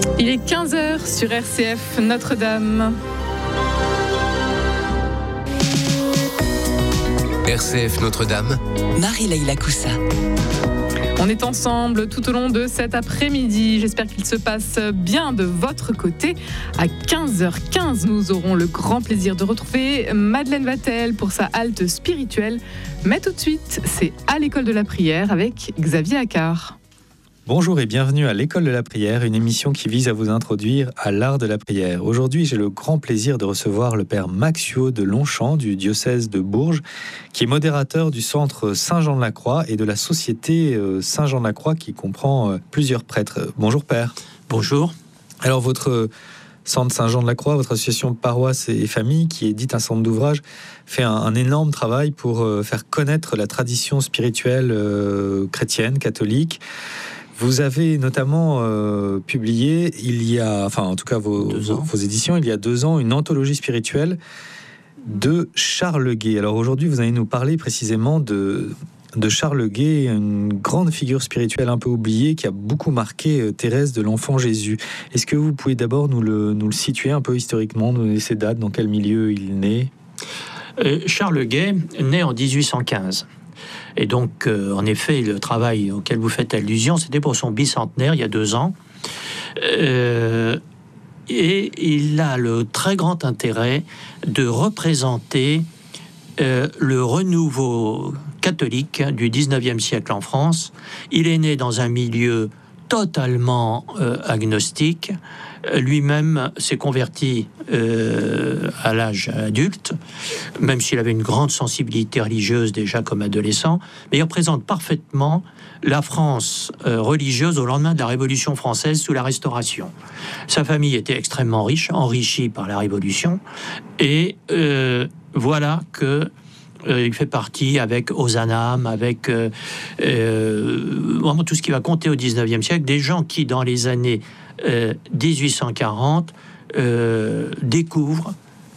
Il est 15h sur RCF Notre-Dame. RCF Notre-Dame. Marie-Leila Coussa. On est ensemble tout au long de cet après-midi. J'espère qu'il se passe bien de votre côté. À 15h15, nous aurons le grand plaisir de retrouver Madeleine Vatel pour sa halte spirituelle. Mais tout de suite, c'est à l'école de la prière avec Xavier Accard. Bonjour et bienvenue à l'École de la prière, une émission qui vise à vous introduire à l'art de la prière. Aujourd'hui, j'ai le grand plaisir de recevoir le père Maxio de Longchamp du diocèse de Bourges, qui est modérateur du centre Saint-Jean-de-la-Croix et de la société Saint-Jean-de-la-Croix qui comprend plusieurs prêtres. Bonjour père. Bonjour. Alors votre centre Saint-Jean-de-la-Croix, votre association paroisse et famille, qui est dite un centre d'ouvrage, fait un énorme travail pour faire connaître la tradition spirituelle chrétienne, catholique. Vous avez notamment publié, vos éditions, il y a 2 ans, une anthologie spirituelle de Charles Guay. Alors aujourd'hui, vous allez nous parler précisément de Charles Guay, une grande figure spirituelle un peu oubliée qui a beaucoup marqué Thérèse de l'Enfant Jésus. Est-ce que vous pouvez d'abord nous le situer un peu historiquement, nous donner ses dates, dans quel milieu il naît ? Charles Guay naît en 1815. Et donc, en effet, le travail auquel vous faites allusion, c'était pour son bicentenaire, il y a 2 ans. Et il a le très grand intérêt de représenter le renouveau catholique du 19e siècle en France. Il est né dans un milieu totalement agnostique. Lui-même s'est converti à l'âge adulte, même s'il avait une grande sensibilité religieuse déjà comme adolescent, mais il représente parfaitement la France religieuse au lendemain de la Révolution française sous la Restauration. Sa famille était extrêmement riche, enrichie par la Révolution, et voilà que il fait partie avec Ozanam, avec vraiment tout ce qui va compter au 19e siècle, des gens qui, dans les années 1840, découvrent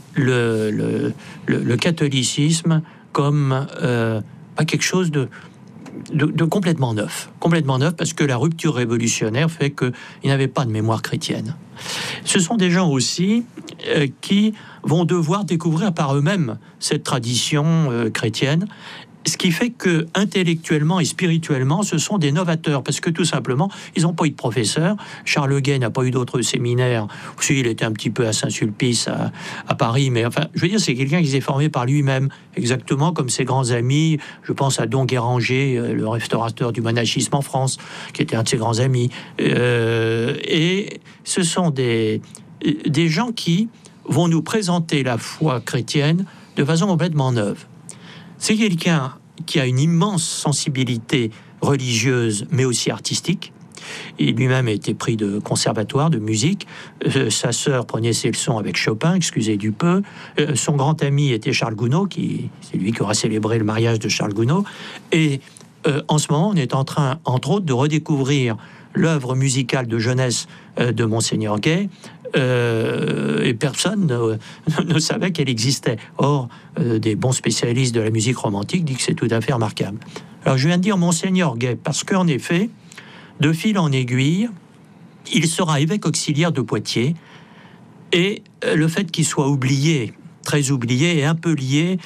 le catholicisme comme pas quelque chose de complètement neuf, parce que la rupture révolutionnaire fait qu'il n'avait pas de mémoire chrétienne. Ce sont des gens aussi qui vont devoir découvrir par eux-mêmes cette tradition chrétienne, ce qui fait que intellectuellement et spirituellement, ce sont des novateurs, parce que tout simplement, ils n'ont pas eu de professeur. Charles Guay n'a pas eu d'autres séminaires. Si, il était un petit peu à Saint-Sulpice, à Paris, mais enfin, je veux dire, c'est quelqu'un qui s'est formé par lui-même, exactement comme ses grands amis. Je pense à Don Guéranger, le restaurateur du monachisme en France, qui était un de ses grands amis. Et ce sont des gens qui vont nous présenter la foi chrétienne de façon complètement neuve. C'est quelqu'un qui a une immense sensibilité religieuse, mais aussi artistique. Il lui-même a été pris de conservatoire de musique. Sa sœur prenait ses leçons avec Chopin, excusez du peu. Son grand ami était Charles Gounod, c'est lui qui aura célébré le mariage de Charles Gounod. Et en ce moment, on est en train, entre autres, de redécouvrir l'œuvre musicale de jeunesse de Monseigneur Guay, et personne ne savait qu'elle existait. Or, des bons spécialistes de la musique romantique disent que c'est tout à fait remarquable. Alors, je viens de dire Monseigneur Guay, parce qu'en effet, de fil en aiguille, il sera évêque auxiliaire de Poitiers, et le fait qu'il soit oublié, très oublié, et un peu lié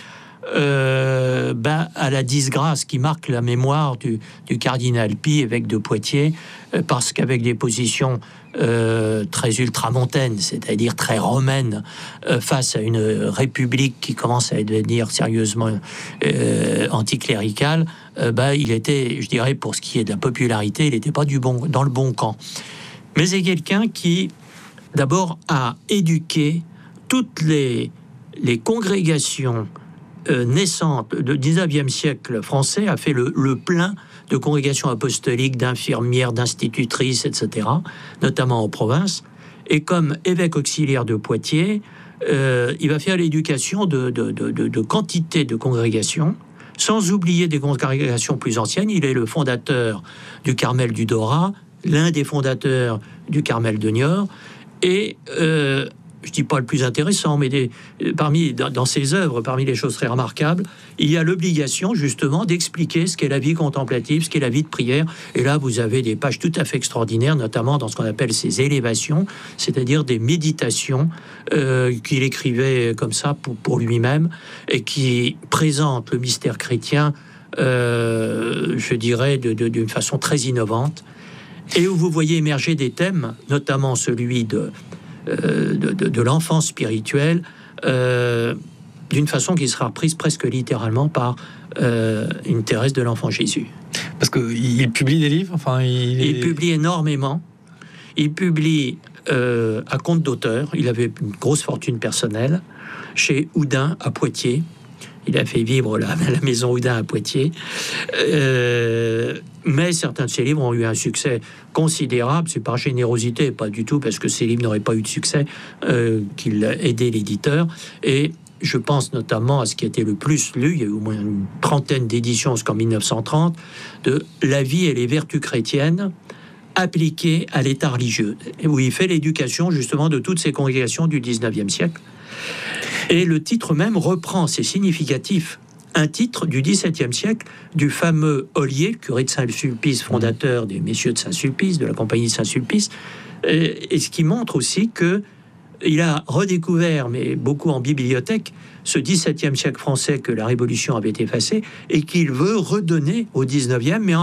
à la disgrâce qui marque la mémoire du cardinal Pie, évêque de Poitiers, parce qu'avec des positions très ultramontaines, c'est-à-dire très romaines, face à une république qui commence à devenir sérieusement anticléricale, il était, je dirais, pour ce qui est de la popularité, il n'était pas dans le bon camp. Mais c'est quelqu'un qui, d'abord, a éduqué toutes les congrégations naissante du 19e siècle français, a fait le plein de congrégations apostoliques, d'infirmières, d'institutrices, etc., notamment en province. Et comme évêque auxiliaire de Poitiers, il va faire l'éducation de quantité de congrégations, sans oublier des congrégations plus anciennes. Il est le fondateur du Carmel du Dorat, l'un des fondateurs du Carmel de Niort, et je dis pas le plus intéressant, mais dans ses œuvres, parmi les choses très remarquables, il y a l'obligation justement d'expliquer ce qu'est la vie contemplative, ce qu'est la vie de prière. Et là, vous avez des pages tout à fait extraordinaires, notamment dans ce qu'on appelle ses élévations, c'est-à-dire des méditations qu'il écrivait comme ça pour lui-même et qui présentent le mystère chrétien, je dirais, d'une façon très innovante, et où vous voyez émerger des thèmes, notamment celui de l'enfance spirituelle, d'une façon qui sera reprise presque littéralement par une Thérèse de l'Enfant Jésus. Parce qu'il publie des livres, il publie énormément. Il publie à compte d'auteur. Il avait une grosse fortune personnelle chez Houdin à Poitiers. Il a fait vivre la maison Houdin à Poitiers. Mais certains de ses livres ont eu un succès considérable. C'est par générosité, pas du tout parce que ces livres n'auraient pas eu de succès qu'il aidait l'éditeur. Et je pense notamment à ce qui a été le plus lu, il y a eu au moins une trentaine d'éditions jusqu'en 1930, de La vie et les vertus chrétiennes appliquées à l'état religieux, où il fait l'éducation justement de toutes ces congrégations du 19e siècle. Et le titre même reprend, c'est significatif, un titre du XVIIe siècle du fameux Ollier, curé de Saint-Sulpice, fondateur des Messieurs de Saint-Sulpice, de la compagnie de Saint-Sulpice, et ce qui montre aussi que il a redécouvert, mais beaucoup en bibliothèque, ce XVIIe siècle français que la Révolution avait effacé et qu'il veut redonner au XIXe, mais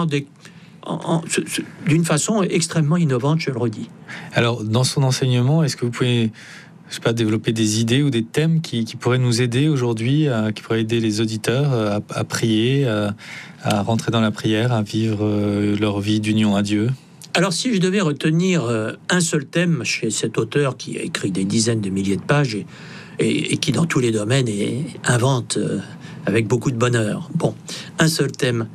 d'une façon extrêmement innovante, je le redis. Alors, dans son enseignement, est-ce que vous pouvez, je sais pas, développer des idées ou des thèmes qui pourraient nous aider aujourd'hui, qui pourraient aider les auditeurs à prier, à rentrer dans la prière, à vivre leur vie d'union à Dieu ? Alors, si je devais retenir un seul thème chez cet auteur qui a écrit des dizaines de milliers de pages et qui, dans tous les domaines, invente avec beaucoup de bonheur. Bon, un seul thème.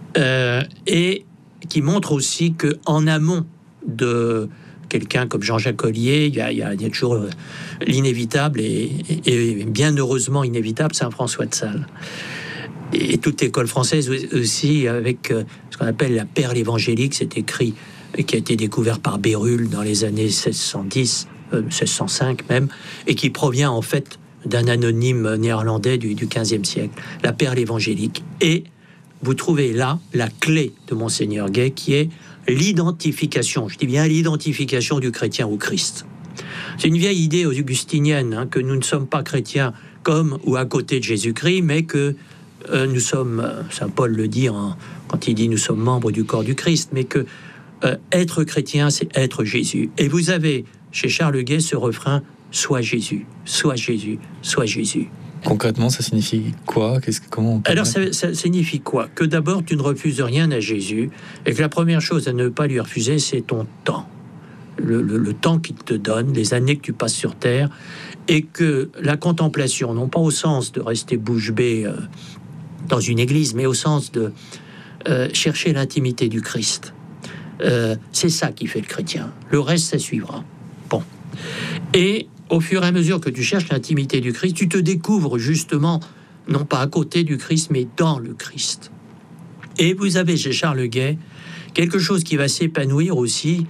Et qui montre aussi qu'en amont de quelqu'un comme Jean-Jacques Ollier, il y a toujours l'inévitable et bien heureusement inévitable, Saint François de Sales. Et toute école française aussi, avec ce qu'on appelle la perle évangélique, c'est écrit, qui a été découvert par Bérulle dans les années 1610, 1605 même, et qui provient en fait d'un anonyme néerlandais du XVe siècle, la perle évangélique. Et vous trouvez là la clé de Monseigneur Gay, qui est l'identification, je dis bien l'identification du chrétien au Christ. C'est une vieille idée augustinienne, que nous ne sommes pas chrétiens comme ou à côté de Jésus-Christ, mais que nous sommes, Saint Paul le dit quand il dit nous sommes membres du corps du Christ, mais que être chrétien, c'est être Jésus. Et vous avez chez Charles Gay ce refrain « Sois Jésus, sois Jésus, sois Jésus ». Concrètement, ça signifie quoi ? Alors, ça signifie quoi ? Que d'abord, tu ne refuses rien à Jésus, et que la première chose à ne pas lui refuser, c'est ton temps. Le temps qu'il te donne, les années que tu passes sur Terre, et que la contemplation, non pas au sens de rester bouche bée dans une église, mais au sens de chercher l'intimité du Christ. C'est ça qui fait le chrétien. Le reste, ça suivra. Bon. Et au fur et à mesure que tu cherches l'intimité du Christ, tu te découvres justement, non pas à côté du Christ, mais dans le Christ. Et vous avez chez Charles Gay quelque chose qui va s'épanouir aussi,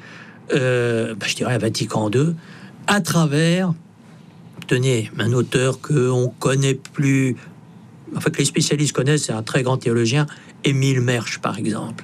je dirais à Vatican II, à travers, tenez, un auteur qu'on connaît plus, enfin que les spécialistes connaissent, c'est un très grand théologien, Émile Mersch par exemple.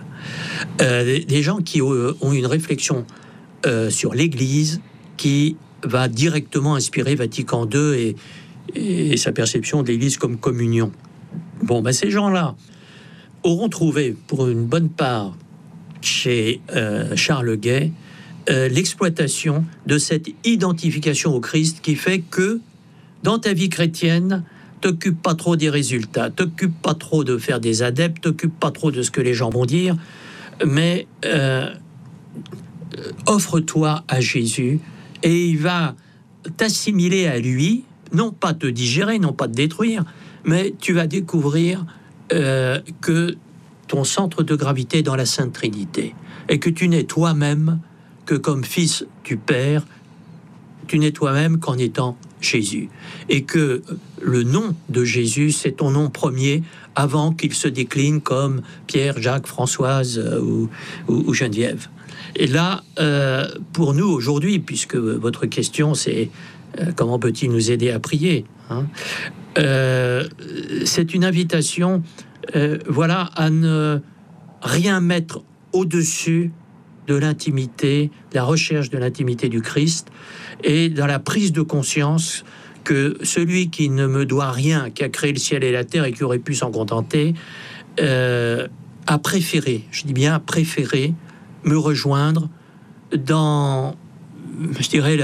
Des gens qui ont une réflexion sur l'Église qui va directement inspirer Vatican II et sa perception de l'Église comme communion. Bon, ces gens-là auront trouvé, pour une bonne part, chez Charles Gay, l'exploitation de cette identification au Christ qui fait que, dans ta vie chrétienne, t'occupe pas trop des résultats, t'occupe pas trop de faire des adeptes, t'occupe pas trop de ce que les gens vont dire, mais offre-toi à Jésus et il va t'assimiler à lui, non pas te digérer, non pas te détruire, mais tu vas découvrir que ton centre de gravité est dans la Sainte Trinité et que tu n'es toi-même que comme fils du Père, tu n'es toi-même qu'en étant Jésus. Et que le nom de Jésus, c'est ton nom premier avant qu'il se décline comme Pierre, Jacques, Françoise ou Geneviève. Et là, pour nous aujourd'hui, puisque votre question c'est comment peut-il nous aider à prier, hein, c'est une invitation, voilà, à ne rien mettre au-dessus de l'intimité, la recherche de l'intimité du Christ, et dans la prise de conscience que celui qui ne me doit rien, qui a créé le ciel et la terre et qui aurait pu s'en contenter, a préféré, je dis bien préféré, me rejoindre dans, je dirais,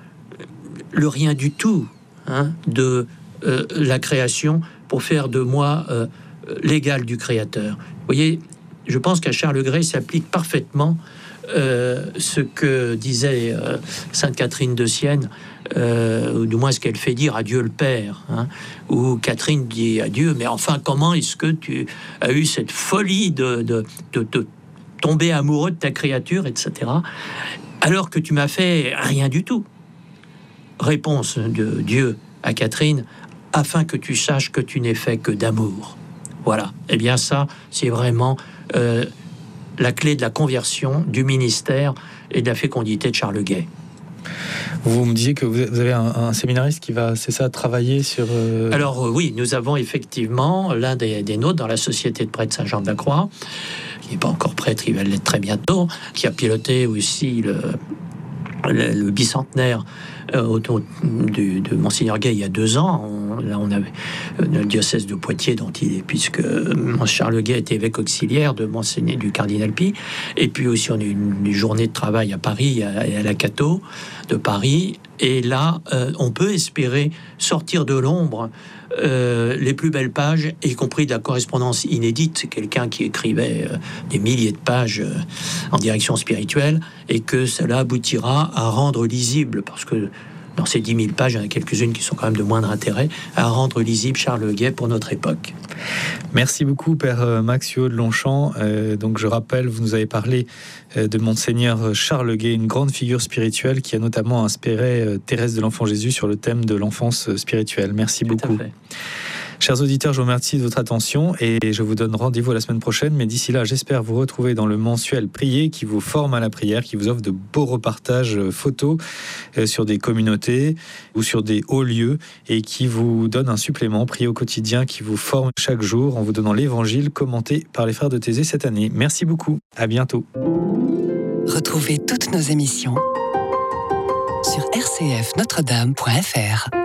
le rien du tout, hein, de la création, pour faire de moi l'égal du Créateur. Vous voyez, je pense qu'à Charles Gray s'applique parfaitement ce que disait Sainte Catherine de Sienne, ou du moins ce qu'elle fait dire à Dieu le Père, hein, où Catherine dit à Dieu, mais enfin, comment est-ce que tu as eu cette folie de tomber amoureux de ta créature, etc., alors que tu m'as fait rien du tout? Réponse de Dieu à Catherine: afin que tu saches que tu n'es fait que d'amour. Voilà. Eh bien ça, c'est vraiment la clé de la conversion, du ministère et de la fécondité de Charles Guay. Vous me disiez que vous avez un séminariste qui va, c'est ça, travailler sur... Alors oui, nous avons effectivement l'un des nôtres dans la Société de prêtres Saint-Jean-de-la-Croix, qui n'est pas encore prêtre, il va l'être très bientôt, qui a piloté aussi le bicentenaire autour de Monseigneur Guay il y a 2 ans. Là, on avait le diocèse de Poitiers, dont il est, puisque Charles Guay était évêque auxiliaire de Monseigneur du cardinal Pi. Et puis aussi, on a eu une journée de travail à Paris, à la Cato de Paris. Et là, on peut espérer sortir de l'ombre les plus belles pages, y compris de la correspondance inédite. C'est quelqu'un qui écrivait des milliers de pages en direction spirituelle, et que cela aboutira à rendre lisible, parce que dans ces 10 000 pages, il y en a quelques-unes qui sont quand même de moindre intérêt, à rendre lisible Charles Guay pour notre époque. Merci beaucoup, Père Max Huot de Longchamp. Donc je rappelle, vous nous avez parlé de Monseigneur Charles Guay, une grande figure spirituelle qui a notamment inspiré Thérèse de l'Enfant Jésus sur le thème de l'enfance spirituelle. Merci beaucoup. Chers auditeurs, je vous remercie de votre attention et je vous donne rendez-vous la semaine prochaine. Mais d'ici là, j'espère vous retrouver dans le mensuel Prier, qui vous forme à la prière, qui vous offre de beaux reportages photos sur des communautés ou sur des hauts lieux, et qui vous donne un supplément Prier au quotidien, qui vous forme chaque jour en vous donnant l'évangile commenté par les frères de Thésée cette année. Merci beaucoup. À bientôt. Retrouvez toutes nos émissions sur rcfnotredame.fr.